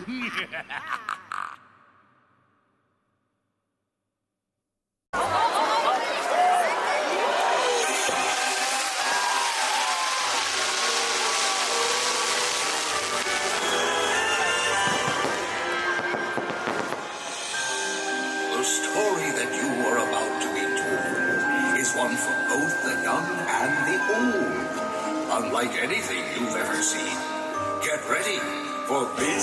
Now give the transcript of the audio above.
The story that you are about to be told is one for both the young and the old. Unlike anything you've ever seen. Get ready for this.